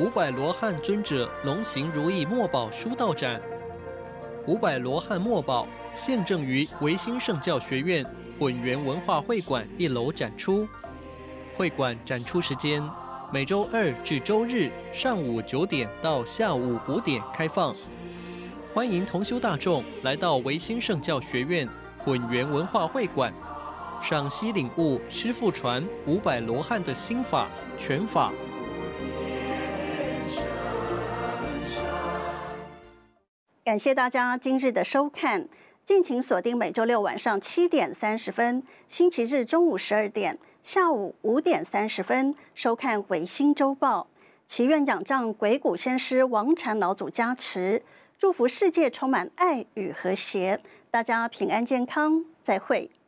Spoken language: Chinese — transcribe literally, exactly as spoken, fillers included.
五百罗汉尊者龙行如意墨宝书道展。五百罗汉墨宝现正于维新圣教学院混元文化会馆一楼展出。会馆展出时间每周二至周日上午九点到下午五点开放，欢迎同修大众来到维新圣教学院混元文化会馆，赏析领悟师父传五百罗汉的心法权法。 感谢大家今日的收看，敬请锁定每周六晚上七点三十分、星期日中午十二点、下午五点三十分收看《维新周报》。祈愿仰仗鬼谷先师王禅老祖加持，祝福世界充满爱与和谐，大家平安健康，再会。